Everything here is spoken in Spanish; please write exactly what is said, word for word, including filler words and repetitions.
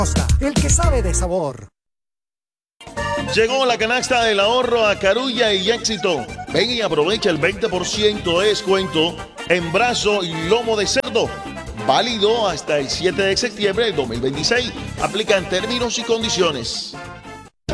El que sabe de sabor. Llegó la canasta del ahorro a Carulla y Éxito. Ven y aprovecha el veinte por ciento de descuento en brazo y lomo de cerdo. Válido hasta el siete de septiembre del dos mil veintiséis. Aplican términos y condiciones.